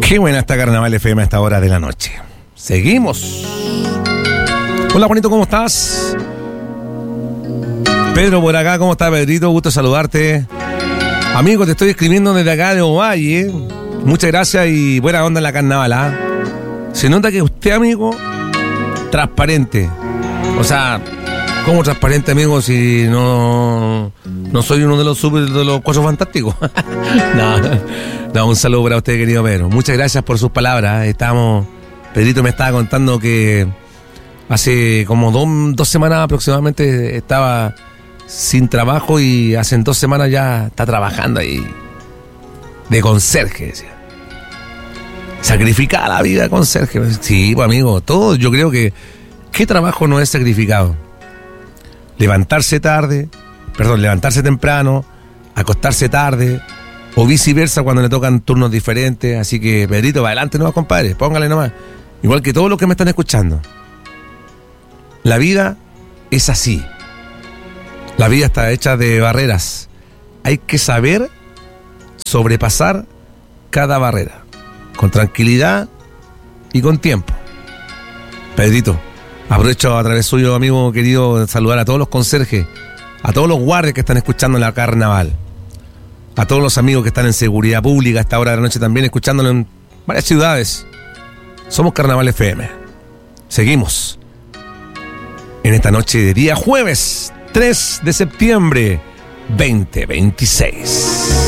Qué buena está Carnaval FM a esta hora de la noche. Seguimos. Hola, Juanito, ¿cómo estás? Pedro por acá, ¿cómo estás, Pedrito? Gusto saludarte. Amigo, te estoy escribiendo desde acá de Ovalle. Muchas gracias y buena onda en la carnaval, ¿ah? Se nota que usted, amigo, transparente. O sea, ¿cómo transparente, amigo, si no soy uno de los Cuatro Fantásticos? No, un saludo para usted, querido Pedro. Muchas gracias por sus palabras. Pedrito me estaba contando que hace como dos semanas aproximadamente estaba sin trabajo y hace 2 semanas ya está trabajando ahí de conserje, decía. Sacrificada la vida conserje. Sí, pues, amigo, todo. Yo creo que ¿qué trabajo no es sacrificado? Levantarse temprano, acostarse tarde, o viceversa cuando le tocan turnos diferentes. Así que, Pedrito, va adelante nomás, compadre, póngale nomás. Igual que todos los que me están escuchando. La vida es así. La vida está hecha de barreras. Hay que saber sobrepasar cada barrera, con tranquilidad y con tiempo. Pedrito, aprovecho a través suyo, amigo querido, saludar a todos los conserjes, a todos los guardias que están escuchando en la carnaval, a todos los amigos que están en seguridad pública a esta hora de la noche también, escuchándolo en varias ciudades. Somos Carnaval FM. Seguimos en esta noche de día jueves 3 de septiembre 2026.